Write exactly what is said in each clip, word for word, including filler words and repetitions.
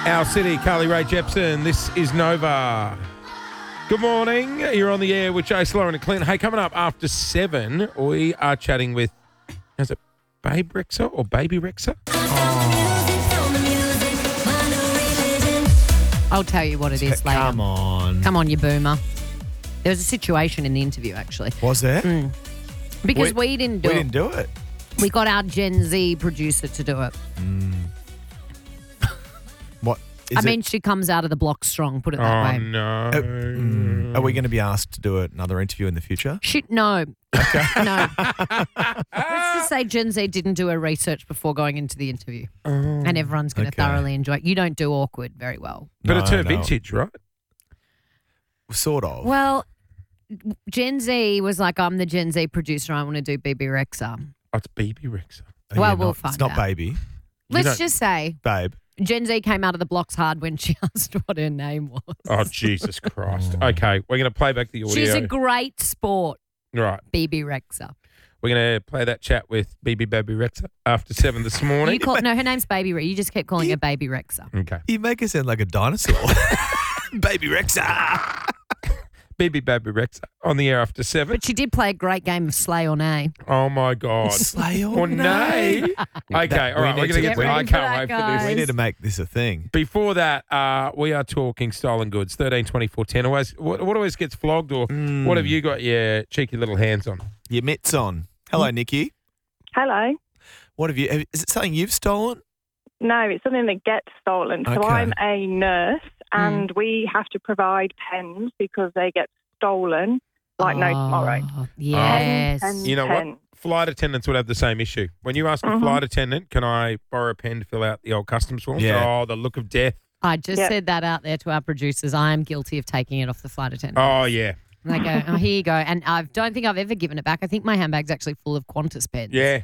Our City, Carly Rae Jepsen. This is Nova. Good morning. You're on the air with Jace, Lauren and Clint. Hey, coming up after seven, we are chatting with, is it Babe Rexha or Baby Rexha? I'll tell you what it is later. Come on. Come on, you boomer. There was a situation in the interview, actually. Was there? Mm. Because we, We- didn't do We it. didn't do it. We got our Gen Z producer to do it. What? Is I it- mean, she comes out of the block strong, put it that Oh, way. no. Uh, mm, are we going to be asked to do another interview in the future? Shit, no. Okay. No. Let's just say Gen Z didn't do her research before going into the interview. Oh. And everyone's going to Okay. thoroughly enjoy it. You don't do awkward very well. But No, it's her no. vintage, right? Sort of. Well, Gen Z was like, I'm the Gen Z producer. I want to do B B Rexha. Oh, it's Baby Rexha. Oh, well, yeah, we'll not- find It's not out. baby, Let's don't- just say babe. Gen Z came out of the blocks hard when she asked what her name was. Oh, Jesus Christ. Okay, we're going to play back the audio. She's a great sport, right. B B Rexha. We're going to play that chat with B B Baby Rexha after seven this morning. You call no, her name's Baby Rexha. You just keep calling her Baby Rexha. Okay. You make her sound like a dinosaur. Baby Rexa. B B Baby Rexha on the air after seven. But she did play a great game of Slay or Nay. Oh, my God. Slay Or nay. Okay, That- all right. we We're going need to to- get we to I need to- can't wait for guys. this. We need to make this a thing. Before that, uh, we are talking stolen goods. thirteen twenty-four ten. Always, what, what always gets flogged, or Mm. what have you got your cheeky little hands on? Your mitts on. Hello, Nikki. Hello. What have you? have- Is it something you've stolen? No, it's something that gets stolen. So Okay. I'm a nurse and we have to provide pens because they get stolen like no tomorrow. Oh, yes. Pens, You know pens. what? Flight attendants would have the same issue. When you ask a Mhm. flight attendant, can I borrow a pen to fill out the old customs forms? Yeah. Oh, the look of death. I just Yep. said that out there to our producers. I am guilty of taking it off the flight attendant. Oh, yeah. And they go, oh, here you go. And I don't think I've ever given it back. I think my handbag's actually full of Qantas pens. Yeah.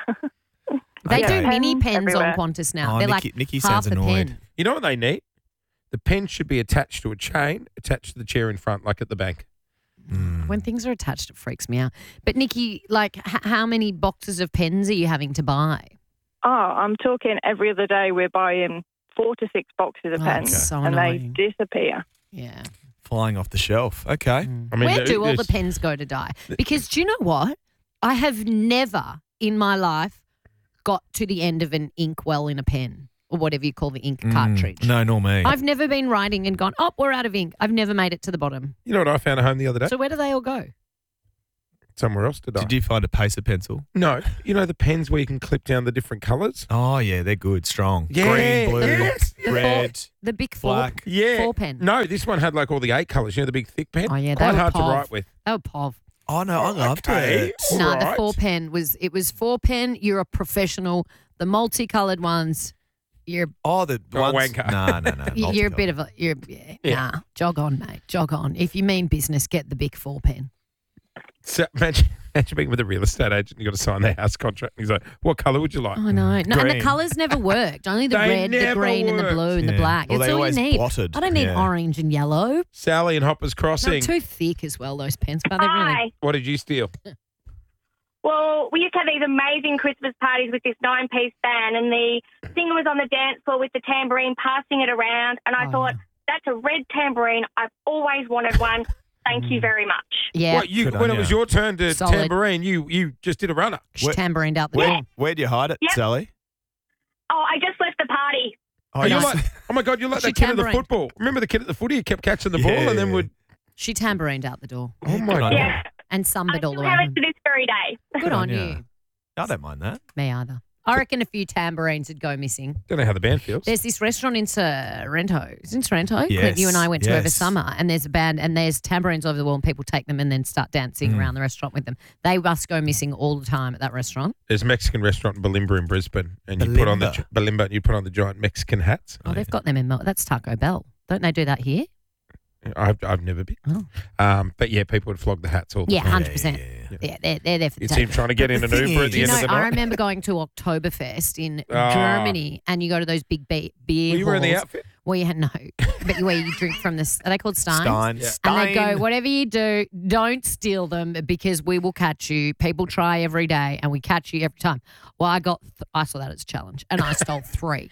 They Okay. do mini Pens pens everywhere. on Qantas now. Oh, They're Nikki- like Nikki half sounds a annoyed. pen. You know what they need? The pen should be attached to a chain, attached to the chair in front, like at the bank. Mm. When things are attached, it freaks me out. But Nikki, like, h- how many boxes of pens are you having to buy? Oh, I'm talking every other day we're buying four to six boxes of Oh, pens that's so and annoying. they disappear. Yeah. Flying off the shelf. Okay. I mean, Where there- do all the there's- pens go to die? Because do you know what? I have never in my life got to the end of an ink well in a pen or whatever you call the ink Mm. cartridge. No, nor me. I've never been writing and gone, oh, we're out of ink. I've never made it to the bottom. You know what I found at home the other day? So where do they all go? Somewhere else to die. Did you find a pacer pencil? No. You know the pens where you can clip down the different colours? Oh, yeah, they're good, strong. Yeah, Green, blue, yes. The red. four- the big four, black. Yeah. four pen. No, this one had like all the eight colours. You know the big thick pen? Oh, yeah, they Quite were hard to pov. write with. Oh, Pov. Oh, no, I loved Okay. it. All No, the right. four pen was, it was four pen. You're a professional. The multicoloured ones, you're Oh, the Oh, ones. wanker. No, no, no. you're a bit of a, you're, yeah, Yeah. nah, jog on, mate, jog on. If you mean business, get the big four pen. So, imagine, imagine being with a real estate agent. You got to sign their house contract. And he's like, "What colour would you like?" I know. No, and the Green. colours never worked. Only the They red, the never green, and the worked. blue and the Yeah. black. Well, It's they all you always need. blotted. I don't need Yeah. orange and yellow. Sally and Hoppers They're Crossing. too thick as well, those pens. But they're really. Hi. What did you steal? Well, we used to have these amazing Christmas parties with this nine-piece band, and the singer was on the dance floor with the tambourine, passing it around, and I Oh. thought, that's a red tambourine. I've always wanted one. Thank you very much. Yeah. What, you, Good on when it ya. was your turn to Solid. tambourine, you you just did a runner. She Where- tamborined out the door. Where, where'd you hide it, Yep. Sally? Oh, I just left the party. Oh, Are you nice. like, oh my God, you're like She that kid at the tambourine. football. Remember the kid at the footy who kept catching the ball Yeah. and then would. She tamborined out the door Oh my Good on God. ya. Yeah. and I sumbered all the still way have it home. to this very day. Good on ya. you. I don't mind that. Me either. I reckon a few tambourines would go missing. Don't know how the band feels. There's this restaurant in Sorrento. It's in Sorrento. Clint, Yes, you and I went to over yes. summer, and there's a band, and there's tambourines over the wall, and people take them and then start dancing Mm. around the restaurant with them. They must go missing all the time at that restaurant. There's a Mexican restaurant in Balimba in Brisbane, and you put on the Balimba. Balimba, and you put on the giant Mexican hats. Oh, they've got them in Mel. That's Taco Bell. Don't they do that here? I've I've never been. Oh. Um, but yeah, people would flog the hats all the Yeah, time. hundred percent. yeah, yeah. Yeah, they're they're there for the It's him takeover. trying to get in the an thing Uber at is- the You end know, of the I night. remember going to Oktoberfest in Ah. Germany, and you go to those big be- beer Were you wearing the halls outfit? where you had no, but where you drink from this. Are they called steins? Stein. Yeah. And they go, Stein. whatever you do, don't steal them because we will catch you. People try every day, and we catch you every time. Well, I got, th- I saw that as a challenge, and I stole three.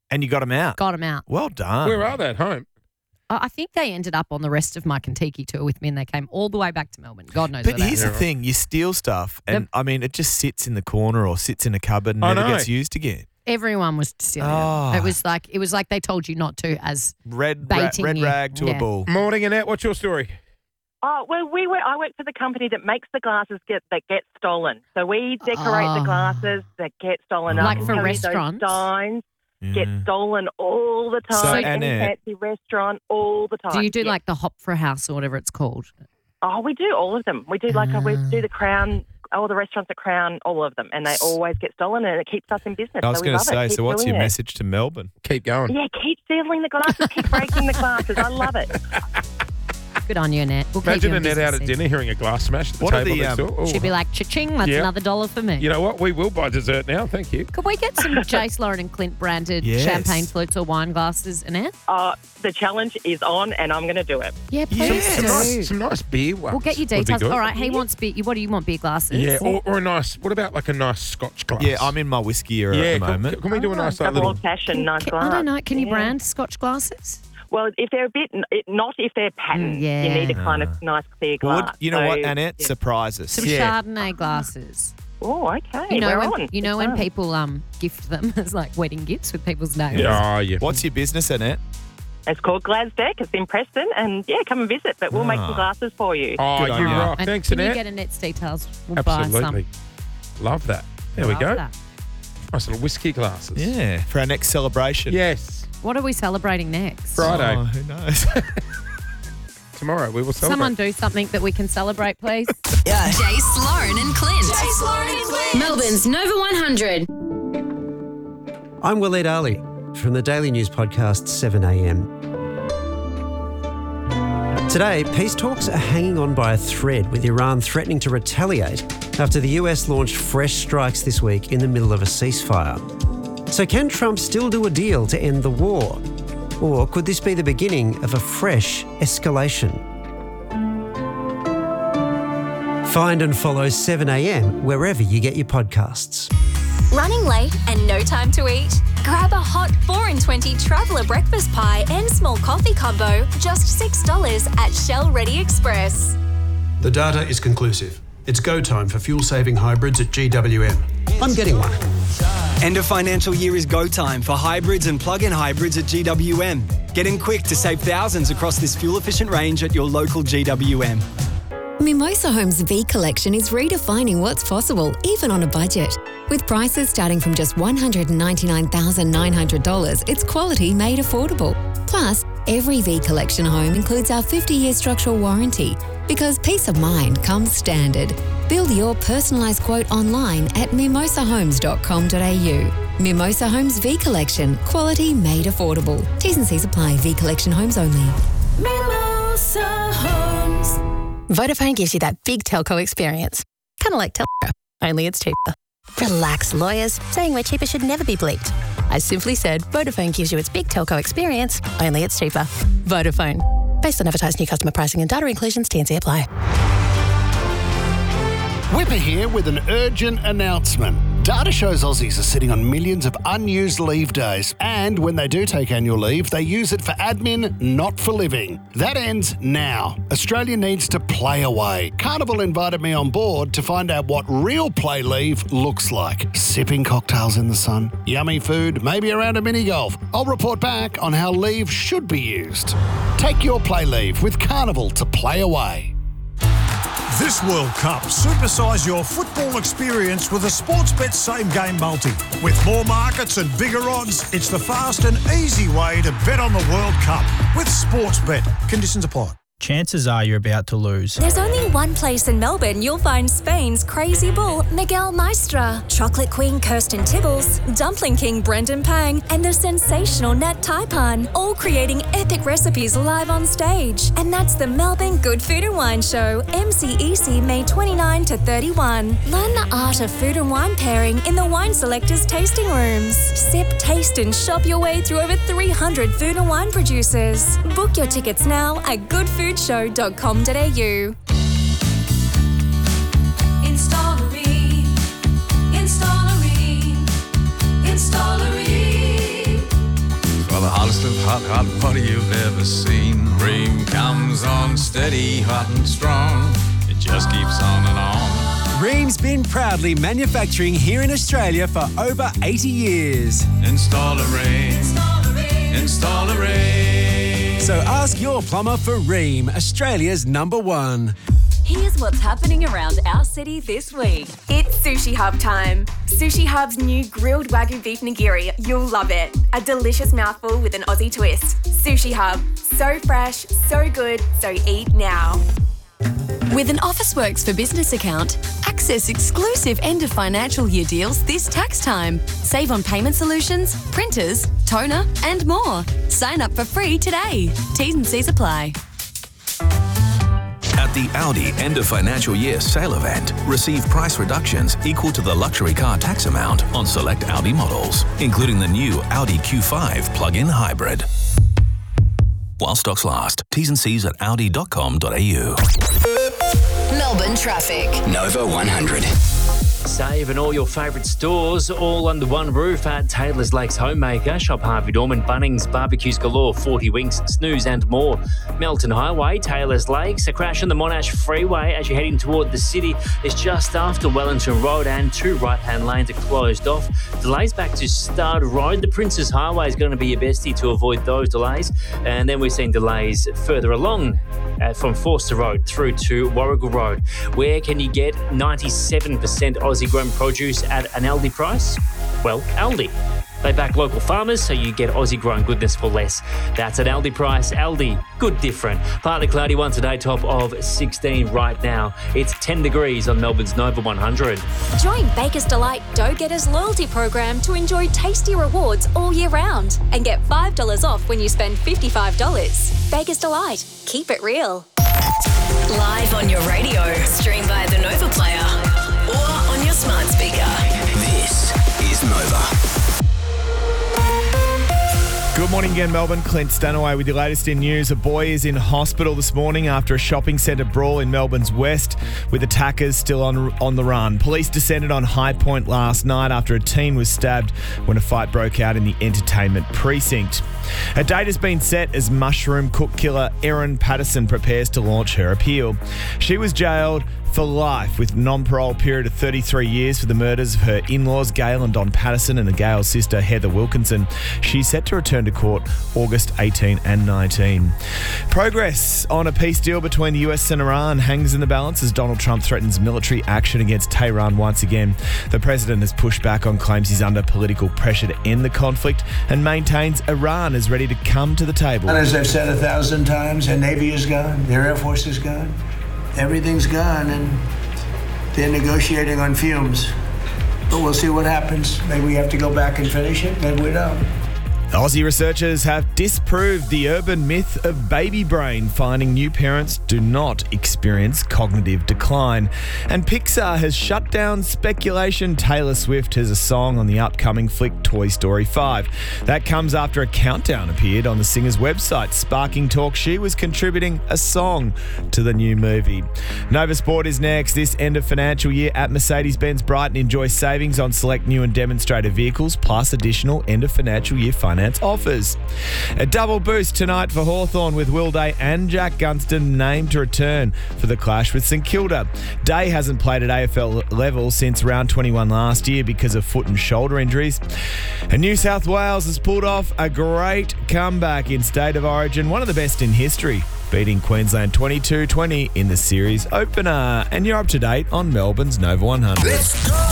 And you got them out. got them out. Well done. Where are they at home? I I think they ended up on the rest of my Kentucky tour with me, and they came all the way back to Melbourne. God knows But where they here's are. the thing. You steal stuff and, Yep. I mean, it just sits in the corner or sits in a cupboard and I never know. gets used again. Everyone was stealing Oh. it. It was like it was like they told you not to as Red, ra- Baiting red you. rag to Yeah. a bull. Morning, Annette. What's your story? Oh, well, we work, I work for the company that makes the glasses get that get stolen. So we decorate Oh. the glasses that get stolen. Like I can for tell you those restaurants? Signs get Yeah. stolen all the time. So, Any Annette- fancy restaurant, all the time. do you do Yeah. like the hop for a house or whatever it's called? Oh, we do all of them. We do like Ah. we do the Crown, all the restaurants at Crown, all of them, and they always get stolen, and it keeps us in business. I was so we going to love it. say, Keep so what's doing your it. message to Melbourne? Keep going. Yeah, keep stealing the glasses, keep breaking the glasses. I love it. Good on you, Annette. We'll keep Imagine you in Annette out at business. dinner hearing a glass smash at the What are table the, next um, door. Oh. She'd be like, cha-ching, that's Yeah. another dollar for me. You know what? We will buy dessert now. Thank you. Could we get some Jace, Lauren and Clint branded Yes. champagne flutes or wine glasses, Annette? Uh, the challenge is on, and I'm going to do it. Yeah, please Yes. Some do. nice, some nice beer ones. We'll get you would be details. good. All right, he wants beer. What do you want, beer glasses? Yeah, or, or a nice, what about like a nice scotch glass? Yeah, I'm in my whiskey era yeah, at the can, moment. can we do a nice like, Double little... old fashioned, nice Can- glass. I don't know. Can you Yeah. brand Scotch glasses? Well, if they're a bit, it- not if they're patent. Mm, yeah. You need a kind of nice clear Well, glass. you know what, So, Annette? yeah. Surprise us. Some Yeah. Chardonnay glasses. Oh, okay. You know We're when on. you know It's when fun. people um gift them as like wedding gifts with people's names. Oh, yeah. What's your business, Annette? It's called Glasdeck. It's in Preston, and yeah, come and visit. But we'll make Ah. some glasses for you. Oh, Good on you you. rock. And Thanks, can Annette. you get Annette's details? We'll buy Absolutely. Love that. There we some. go. Love that. Nice little whiskey glasses. Yeah, for our next celebration. Yes. What are we celebrating next? Friday. Oh, who knows? Tomorrow we will celebrate. Someone do something that we can celebrate, please. Jace, Lauren and Clint. Jace, Lauren and Clint. Melbourne's Nova one hundred. I'm Waleed Ali from the Daily News podcast seven a m. Today, peace talks are hanging on by a thread, with Iran threatening to retaliate after the U S launched fresh strikes this week in the middle of a ceasefire. So can Trump still do a deal to end the war? Or could this be the beginning of a fresh escalation? Find and follow seven a m wherever you get your podcasts. Running late and no time to eat? Grab a hot four and twenty traveller breakfast pie and small coffee combo, just six dollars at Shell Ready Express. The data is conclusive. It's go time for fuel-saving hybrids at G W M. I'm getting one. End of financial year is go time for hybrids and plug-in hybrids at G W M. Get in quick to save thousands across this fuel-efficient range at your local G W M. Mimosa Homes V Collection is redefining what's possible, even on a budget. With prices starting from just one hundred ninety-nine thousand nine hundred dollars, it's quality made affordable. Plus, every V Collection home includes our fifty-year structural warranty, because peace of mind comes standard. Build your personalised quote online at mimosa homes dot com dot a u. Mimosa Homes V Collection, quality made affordable. T's and C's apply. V Collection homes only. Mimosa Homes. Vodafone gives you that big telco experience. Kind of like Telstra, only it's cheaper. Relax, lawyers. Saying we're cheaper should never be bleeped. I simply said Vodafone gives you its big telco experience, only it's cheaper. Vodafone. Based on advertised new customer pricing and data inclusions, T and C apply. Whipper here with an urgent announcement. Data shows Aussies are sitting on millions of unused leave days, and when they do take annual leave, they use it for admin, not for living. That ends now. Australia needs to play away. Carnival invited me on board to find out what real play leave looks like. Sipping cocktails in the sun, yummy food, maybe around a mini golf. I'll report back on how leave should be used. Take your play leave with Carnival to play away. This World Cup, supersize your football experience with a Sportsbet Same Game Multi. With more markets and bigger odds, it's the fast and easy way to bet on the World Cup with Sportsbet. Conditions apply. Chances are you're about to lose. There's only one place in Melbourne you'll find Spain's crazy bull, Miguel Maestra, chocolate queen Kirsten Tibbles, dumpling king Brendan Pang, and the sensational Nat Taipan, all creating epic recipes live on stage. And that's the Melbourne Good Food and Wine Show, M C E C May twenty-ninth to thirty-one. Learn the art of food and wine pairing in the Wine Selectors tasting rooms. Sip, taste and shop your way through over three hundred food and wine producers. Book your tickets now at goodfood show dot com dot a u. Installery, Installery, Installery. hottest of hot, hot water you've ever seen. Ream comes on steady, hot and strong. It just keeps on and on. Ream's been proudly manufacturing here in Australia for over eighty years. Install a Ream. Install a Ream. Install a Ream. So ask your plumber for Ream, Australia's number one. Here's what's happening around our city this week. It's Sushi Hub time. Sushi Hub's new grilled Wagyu beef nigiri. You'll love it. A delicious mouthful with an Aussie twist. Sushi Hub. So fresh, so good, so eat now. With an Officeworks for Business account, access exclusive end of financial year deals this tax time. Save on payment solutions, printers, toner, and more. Sign up for free today. T's and C's apply. At the Audi end of financial year sale event, receive price reductions equal to the luxury car tax amount on select Audi models, including the new Audi Q five plug-in hybrid. While stocks last. T's and C's at audi dot com dot a u. Melbourne traffic. Nova one hundred. Save in all your favourite stores, all under one roof at Taylor's Lakes Homemaker. Shop Harvey Norman, Bunnings, Barbecues Galore, forty Winks, Snooze and more. Melton Highway, Taylor's Lakes. A crash on the Monash Freeway as you're heading toward the city is just after Wellington Road and two right-hand lanes are closed off. Delays back to Stud Road. The Princes Highway is going to be your bestie to avoid those delays. And then we're seeing delays further along uh, from Forster Road through to Warrigal Road. Where can you get ninety-seven percent Aussie grown produce at an Aldi price? Well, Aldi. They back local farmers, so you get Aussie grown goodness for less. That's at Aldi price. Aldi, good different. Partly cloudy one today, top of sixteen right now. It's ten degrees on Melbourne's Nova one hundred. Join Baker's Delight Dough Getters loyalty program to enjoy tasty rewards all year round and get five dollars off when you spend fifty-five dollars. Baker's Delight. Keep it real. Live on your radio. Stream via the Nova Player or on your smart speaker. This is Nova. Good morning again, Melbourne. Clint Stanaway with your latest in news. A boy is in hospital this morning after a shopping centre brawl in Melbourne's west, with attackers still on on the run. Police descended on High Point last night after a teen was stabbed when a fight broke out in the entertainment precinct. A date has been set as mushroom cook killer Erin Patterson prepares to launch her appeal. She was jailed for life with non-parole period of thirty-three years for the murders of her in-laws Gail and Don Patterson and the Gail's sister Heather Wilkinson. She's set to return to court August eighteenth and nineteenth. Progress on a peace deal between the U S and Iran hangs in the balance as Donald Trump threatens military action against Tehran once again. The president has pushed back on claims he's under political pressure to end the conflict and maintains Iran is ready to come to the table. And as I've said a thousand times, their Navy is gone, their Air Force is gone. Everything's gone, and they're negotiating on fumes. But we'll see what happens. Maybe we have to go back and finish it. Maybe we don't. Aussie researchers have disproved the urban myth of baby brain, finding new parents do not experience cognitive decline. And Pixar has shut down speculation Taylor Swift has a song on the upcoming flick Toy Story five. That comes after a countdown appeared on the singer's website, sparking talk she was contributing a song to the new movie. Nova Sport is next. This end of financial year at Mercedes-Benz Brighton, enjoy savings on select new and demonstrator vehicles, plus additional end of financial year finance offers. A double boost tonight for Hawthorn with Will Day and Jack Gunston named to return for the clash with St Kilda. Day hasn't played at A F L level since round twenty-one last year because of foot and shoulder injuries. And New South Wales has pulled off a great comeback in State of Origin, one of the best in history, beating Queensland twenty-two twenty in the series opener. And you're up to date on Melbourne's Nova one hundred. Let's go!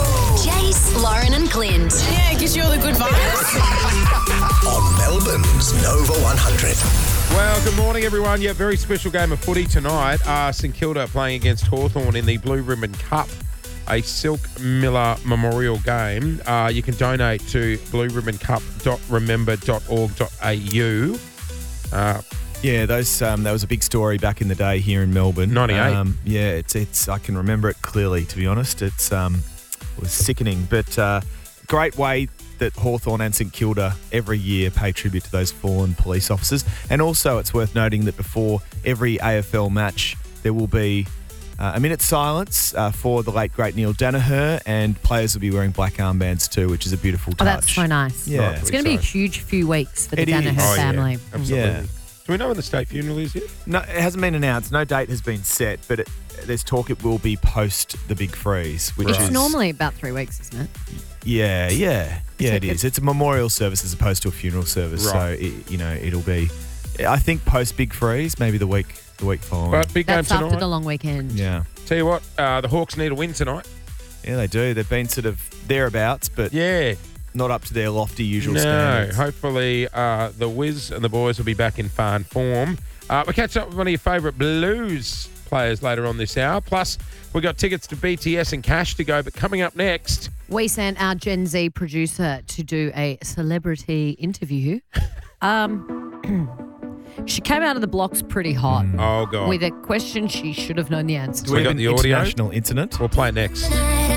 Jace, Lauren and Clint. Yeah, it gives you all the good vibes. On Melbourne's Nova one hundred. Well, good morning, everyone. Yeah, very special game of footy tonight. Uh, St Kilda playing against Hawthorn in the Blue Ribbon Cup, a Silk Miller Memorial game. Uh, you can donate to blue ribbon cup dot remember dot org dot a u. Uh, Yeah, those um, that was a big story back in the day here in Melbourne. ninety-eight. Um, yeah, it's it's. I can remember it clearly. To be honest, it's um, it was sickening, but uh, great way that Hawthorn and St Kilda every year pay tribute to those fallen police officers. And also, it's worth noting that before every A F L match, there will be Uh, a minute's silence uh, for the late, great Neil Danaher, and players will be wearing black armbands too, which is a beautiful touch. Oh, that's so nice. Yeah. It's going to be a huge few weeks for the It is. Danaher Oh, yeah. family. Absolutely. Yeah. Do we know when the state funeral is yet? No, it hasn't been announced. No date has been set, but it, there's talk it will be post the big freeze, which It's is normally about three weeks, isn't it? yeah, yeah, yeah. It It's- is. It's a memorial service as opposed to a funeral service, Right. so it, you know it'll be. I think post big freeze, maybe the week the week following. But big game That's tonight. after the long weekend. yeah, Tell you what, uh, the Hawks need a win tonight. yeah, they do. They've been sort of thereabouts, but Yeah. not up to their lofty usual No, standards. hopefully uh, the Wiz and the boys will be back in fine form. Uh, we'll catch up with one of your favourite Blues players later on this hour. Plus, we've got tickets to B T S and cash to go. But coming up next, We sent our Gen Z producer to do a celebrity interview. Um, she came out of the blocks pretty hot oh, God. with a question she should have known the answer Do we to. got have the an audio? international incident? We'll play next. Night